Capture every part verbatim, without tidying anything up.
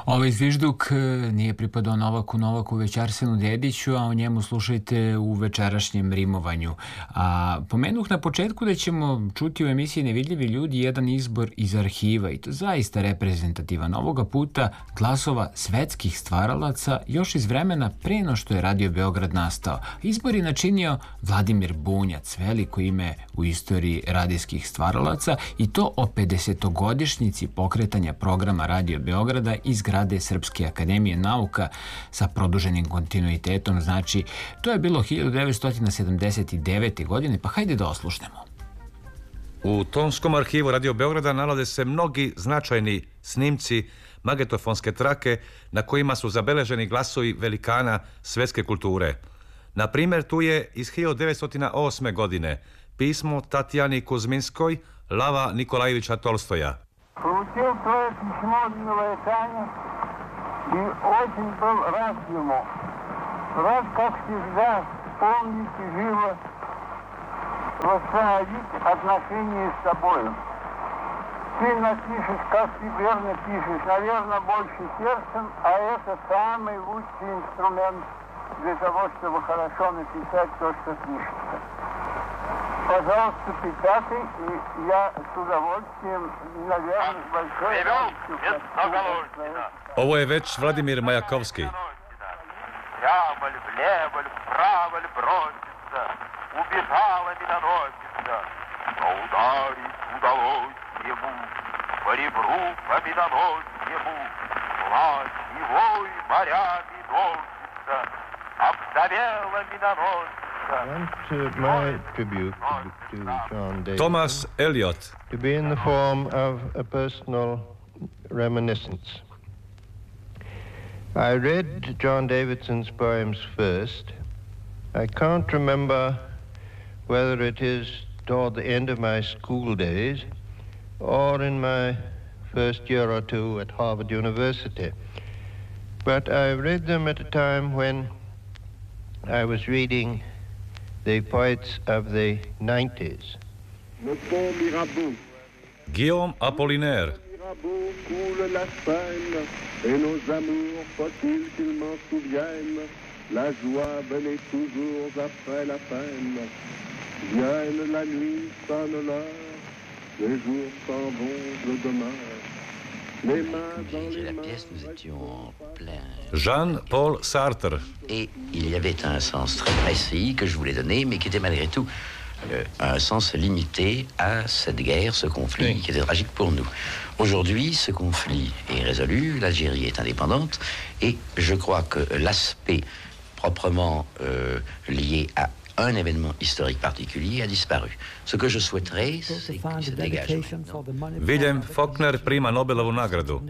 Ovaj zvižduk nije pripadao Novaku Novaku, već Arsenu Dediću, a o njemu slušajte u večerašnjem rimovanju. A pomenuh na početku da ćemo čuti u emisiji Nevidljivi ljudi jedan izbor iz arhiva i to zaista reprezentativan. Ovoga puta glasova svetskih stvaralaca još iz vremena pre no što je Radio Beograd nastao. Izbor je načinio Vladimir Bunjac, veliko ime u istoriji radijskih stvaralaca, i to o pedesetogodišnjici pokretanja programa Radio Beograda iz zgrade Srpske akademije nauka sa produženim kontinuitetom. Znači, to je bilo hiljadu devetsto sedamdeset devete. godine, pa hajde da oslušnemo. U tonskom arhivu Radio Beograda nalaze se mnogi značajni snimci magnetofonske trake na kojima su zabeleženi glasovi velikana svetske kulture. Na primjer, tu je iz hiljadu devetsto osme. godine pismo Tatjani Kuzminskoj Lava Nikolajevića Tolstoja. Получил твое письмо, милая Таня, и очень был рад ему. Рад, как всегда, помнить и живо восстановить отношения с тобою. Ты напишешь, как ты верно пишешь, наверное, больше сердцем, а это самый лучший инструмент для того, чтобы хорошо написать то, что пишется. Пожалуйста, печатай, и я с удовольствием, наверное, с большой радостью. Ovo je već Vladimir Majakovski. Прямо ли, влево ли, вправо ли бросится, убежала миноносица, но ударить удалось ему по ребру победоносному, власть его и морями носится, обзавела миноносица. I want uh, my tribute to, to John Davidson Thomas Eliot. to be in the form of a personal reminiscence. I read John Davidson's poems first. I can't remember whether it is toward the end of my school days or in my first year or two at Harvard University. But I read them at a time when I was reading the poets of the nineties. Le pont Mirabeau. Guillaume Apollinaire. Mirabeau coule la Seine, et nos amours, faut-il qu'ils m'en souviennent, la joie venait toujours après la peine. Vienne la nuit, sonne l'heure, les jours s'en vont, je demeure. Les mains dans les la mains. pièce, nous étions en plein. Jean-Paul Sartre. Et il y avait un sens très précis que je voulais donner, mais qui était malgré tout euh, un sens limité à cette guerre, ce conflit Oui. qui était tragique pour nous. Aujourd'hui, ce conflit est résolu, l'Algérie est indépendante, et je crois que l'aspect proprement euh, lié à un événement historique particulier a disparu. Ce que je souhaiterais, c'est qu'il se dégage maintenant. Wilhelm Faulkner prima Nobelovu nagradu.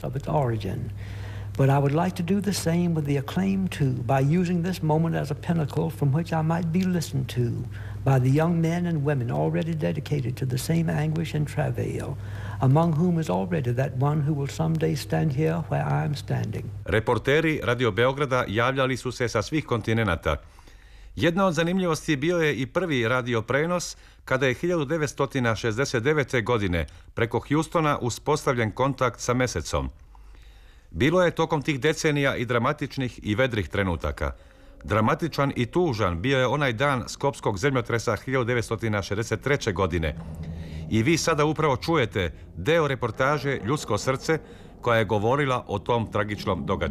But I would like to do the same with the acclaim too, by using this moment as a pinnacle from which I might be listened to by the young men and women already dedicated to the same anguish and travail, among whom is already that one who will someday stand here where I am standing. Reporteri Radio Beograda javljali su se sa svih kontinenata. Jedna od zanimljivosti bio je i prvi radio prenos kada je hiljadu devetsto šezdeset devete. godine preko Houstona uspostavljen kontakt sa Mesecom. Bilo je tokom tih decenija i dramatičnih i vedrih trenutaka. Dramatičan i tužan bio je onaj dan skopskog zemljotresa hiljadu devetsto šezdeset treće. godine. I vi sada upravo čujete deo reportaže Ljudsko srce koja je govorila o tom tragičnom događaju.